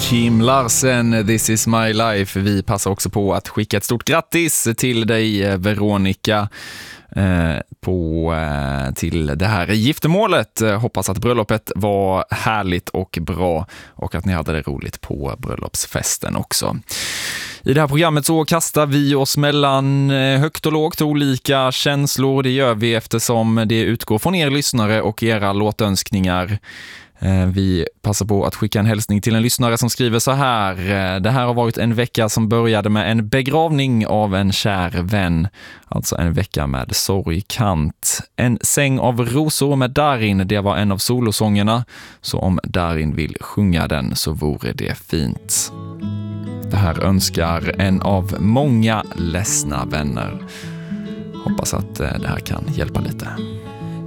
Kim Larsen, This is my life. Vi passar också på att skicka ett stort grattis till dig, Veronica, till det här giftermålet. Hoppas att bröllopet var härligt och bra och att ni hade det roligt på bröllopsfesten också. I det här programmet så kastar vi oss mellan högt och lågt, olika känslor. Det gör vi eftersom det utgår från er lyssnare och era låtönskningar. Vi passar på att skicka en hälsning till en lyssnare som skriver så här: det här har varit en vecka som började med en begravning av en kär vän. Alltså en vecka med sorgkant. En säng av rosor med Darin, det var en av solosångerna. Så om Darin vill sjunga den så vore det fint. Det här önskar en av många ledsna vänner. Hoppas att det här kan hjälpa lite.